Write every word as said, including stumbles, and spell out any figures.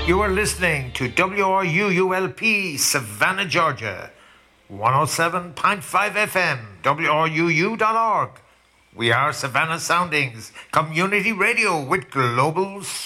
You are listening to W R U U L P, Savannah, Georgia, one oh seven point five F M, W R U U dot org. We are Savannah Soundings, community radio with global